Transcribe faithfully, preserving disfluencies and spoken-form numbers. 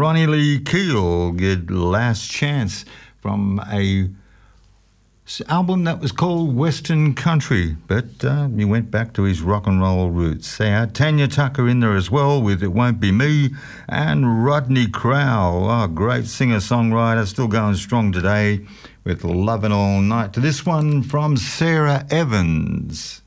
Ronnie Lee Keel did Last Chance from a album that was called Western Country, but uh, he went back to his rock and roll roots. They had Tanya Tucker in there as well with It Won't Be Me, and Rodney Crowell, oh, great singer-songwriter, still going strong today with Lovin' All Night. To this one from Sarah Evans.